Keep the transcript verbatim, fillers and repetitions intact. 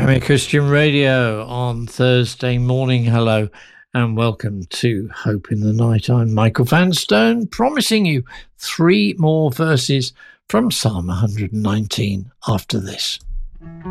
Dynamic Christian Radio on Thursday morning. Hello and welcome to Hope in the Night. I'm Michael Vanstone, promising you three more verses from Psalm one hundred nineteen after this.